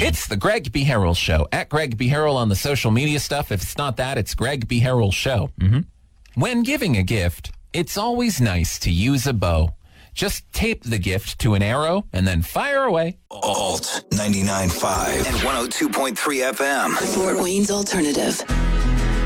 It's the Greg B. Harrell Show. At Greg B. Harrell on the social media stuff. If it's not that, it's Greg B. Harrell Show. When giving a gift, it's always nice to use a bow. Just tape the gift to an arrow and then fire away. Alt 99.5 and 102.3 FM. Fort Wayne's Alternative.